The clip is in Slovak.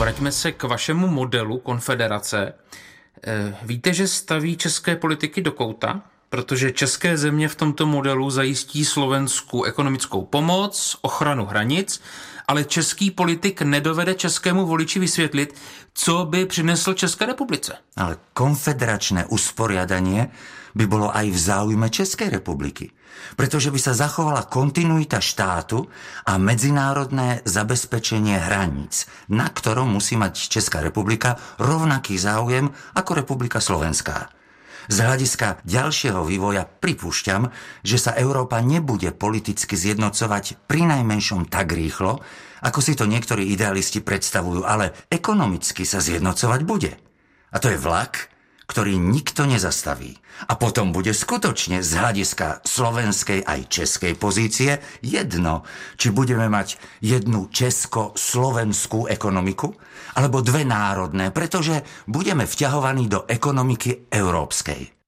Vraťme se k vašemu modelu konfederace. Víte, že staví české politiky do kouta? Protože české země v tomto modelu zajistí Slovensku ekonomickou pomoc, ochranu hranic, ale český politik nedovede českému voliči vysvětlit, co by přinesl České republice. Ale konfederačné usporiadanie by bolo aj v záujme Českej republiky, pretože by sa zachovala kontinuita štátu a medzinárodné zabezpečenie hraníc, na ktorom musí mať Česká republika rovnaký záujem ako Republika Slovenská. Z hľadiska ďalšieho vývoja pripúšťam, že sa Európa nebude politicky zjednocovať prinajmenšom tak rýchlo, ako si to niektorí idealisti predstavujú, ale ekonomicky sa zjednocovať bude. A to je vlak, ktorý nikto nezastaví. A potom bude skutočne z hľadiska slovenskej aj českej pozície jedno, či budeme mať jednu česko-slovenskú ekonomiku, alebo dve národné, pretože budeme vťahovaní do ekonomiky európskej.